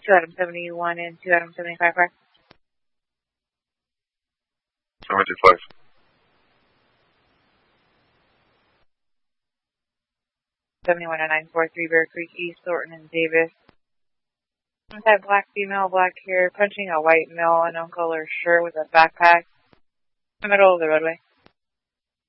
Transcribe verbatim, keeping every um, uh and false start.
two Adam seventy-one and two Adam seventy-five prior. seventy-five. seventy-one and nine four three Bear Creek East, Thornton and Davis. That black female, black hair, punching a white male, unknown color shirt with a backpack in the middle of the roadway.